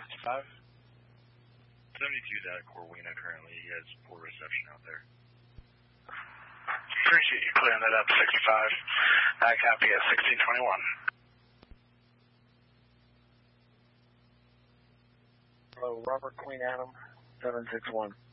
65. 72 to Corwina currently. He has poor reception out there. Appreciate you clearing that up, 65. I copy at 1621. Hello, Robert Queen Adam, 761.